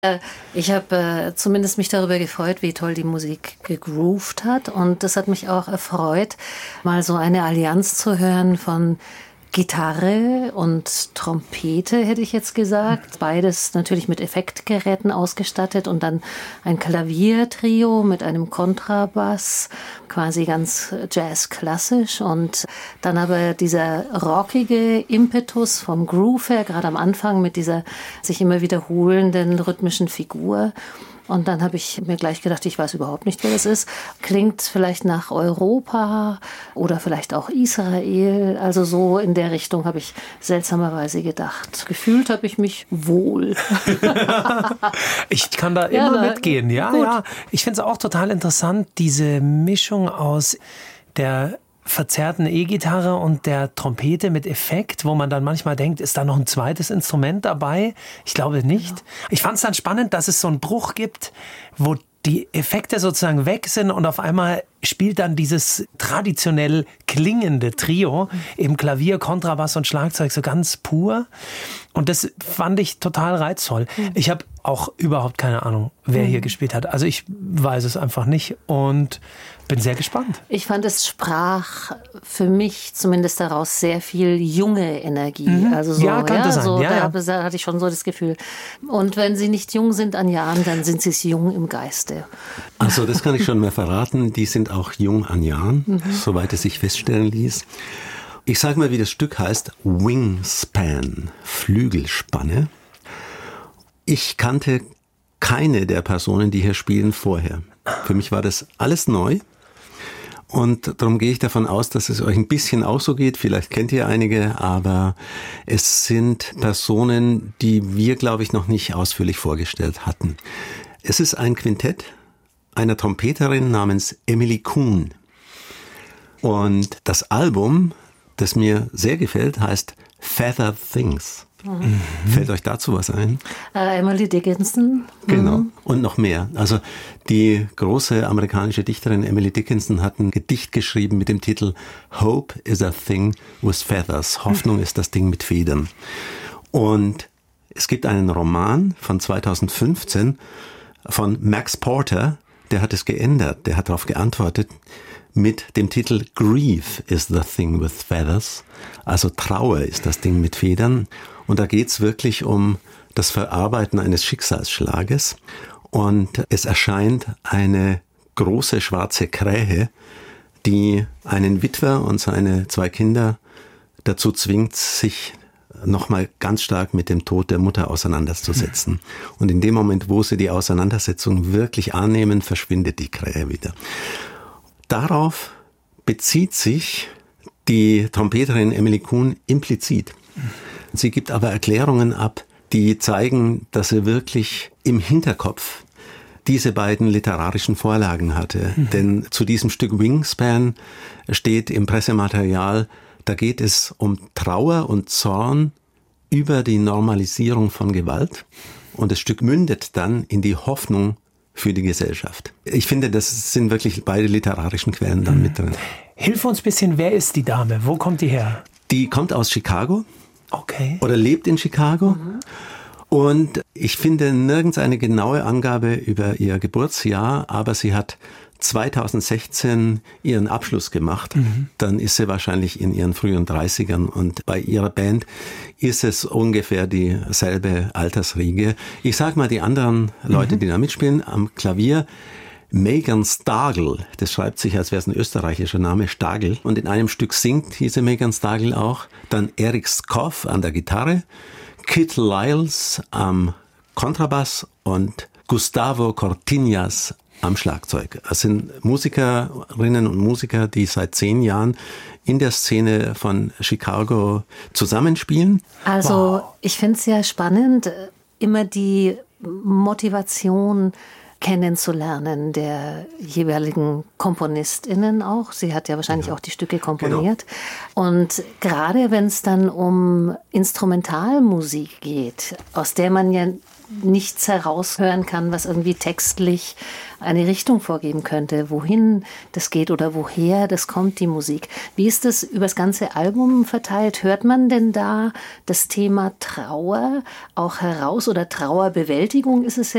Ich habe zumindest mich darüber gefreut, wie toll die Musik gegroovt hat. Und das hat mich auch erfreut, mal so eine Allianz zu hören von Gitarre und Trompete, hätte ich jetzt gesagt. Beides natürlich mit Effektgeräten ausgestattet und dann ein Klaviertrio mit einem Kontrabass, quasi ganz jazzklassisch. Und dann aber dieser rockige Impetus vom Groove her, gerade am Anfang mit dieser sich immer wiederholenden rhythmischen Figur. Und dann habe ich mir gleich gedacht, ich weiß überhaupt nicht, wer das ist. Klingt vielleicht nach Europa oder vielleicht auch Israel. Also so in der Richtung habe ich seltsamerweise gedacht. Gefühlt habe ich mich wohl. Ich kann da immer mitgehen. Ja. Ich finde es auch total interessant, diese Mischung aus der verzerrten E-Gitarre und der Trompete mit Effekt, wo man dann manchmal denkt, ist da noch ein zweites Instrument dabei? Ich glaube nicht. Ja. Ich fand es dann spannend, dass es so einen Bruch gibt, wo die Effekte sozusagen weg sind und auf einmal spielt dann dieses traditionell klingende Trio, eben Klavier, Kontrabass und Schlagzeug so ganz pur. Und das fand ich total reizvoll. Ich habe auch überhaupt keine Ahnung, wer hier gespielt hat. Also ich weiß es einfach nicht und bin sehr gespannt. Ich fand, es sprach für mich zumindest daraus sehr viel junge Energie. Also so, ja, könnte sein. So, Ja. Da hatte ich schon so das Gefühl. Und wenn sie nicht jung sind an Jahren, dann sind sie es jung im Geiste. Also das kann ich schon mal verraten. Die sind auch jung an Jahren, soweit es sich feststellen ließ. Ich sage mal, wie das Stück heißt. Wingspan, Flügelspanne. Ich kannte keine der Personen, die hier spielen, vorher. Für mich war das alles neu. Und darum gehe ich davon aus, dass es euch ein bisschen auch so geht. Vielleicht kennt ihr einige, aber es sind Personen, die wir, glaube ich, noch nicht ausführlich vorgestellt hatten. Es ist ein Quintett einer Trompeterin namens Emily Kuhn. Und das Album, das mir sehr gefällt, heißt Feather Things. Fällt euch dazu was ein? Emily Dickinson. Genau. Und noch mehr. Also die große amerikanische Dichterin Emily Dickinson hat ein Gedicht geschrieben mit dem Titel Hope is a thing with feathers. Hoffnung ist das Ding mit Federn. Und es gibt einen Roman von 2015 von Max Porter, der hat es geändert. Der hat darauf geantwortet mit dem Titel Grief is the thing with feathers. Also Trauer ist das Ding mit Federn. Und da geht's wirklich um das Verarbeiten eines Schicksalsschlages. Und es erscheint eine große schwarze Krähe, die einen Witwer und seine 2 Kinder dazu zwingt, sich nochmal ganz stark mit dem Tod der Mutter auseinanderzusetzen. Und in dem Moment, wo sie die Auseinandersetzung wirklich annehmen, verschwindet die Krähe wieder. Darauf bezieht sich die Trompeterin Emily Kuhn implizit. Sie gibt aber Erklärungen ab, die zeigen, dass sie wirklich im Hinterkopf diese beiden literarischen Vorlagen hatte. Denn zu diesem Stück Wingspan steht im Pressematerial, da geht es um Trauer und Zorn über die Normalisierung von Gewalt. Und das Stück mündet dann in die Hoffnung für die Gesellschaft. Ich finde, das sind wirklich beide literarischen Quellen dann mit drin. Hilf uns ein bisschen, wer ist die Dame? Wo kommt die her? Die kommt aus Chicago. Okay. Oder lebt in Chicago. Und ich finde nirgends eine genaue Angabe über ihr Geburtsjahr, aber sie hat 2016 ihren Abschluss gemacht. Dann ist sie wahrscheinlich in ihren frühen 30ern und bei ihrer Band ist es ungefähr dieselbe Altersriege. Ich sag mal die anderen Leute, die da mitspielen, am Klavier Megan Stagel, das schreibt sich, als wäre es ein österreichischer Name, Stagel. Und in einem Stück singt diese Megan Stagel auch. Dann Eric Skoff an der Gitarre, Kit Lyles am Kontrabass und Gustavo Cortinas am Schlagzeug. Das sind Musikerinnen und Musiker, die seit 10 Jahren in der Szene von Chicago zusammenspielen. Also ich finde es sehr spannend, immer die Motivation kennenzulernen der jeweiligen KomponistInnen auch. Sie hat ja wahrscheinlich auch die Stücke komponiert. Genau. Und gerade wenn es dann um Instrumentalmusik geht, aus der man ja nichts heraushören kann, was irgendwie textlich eine Richtung vorgeben könnte, wohin das geht oder woher das kommt, die Musik. Wie ist das über das ganze Album verteilt? Hört man denn da das Thema Trauer auch heraus oder Trauerbewältigung ist es ja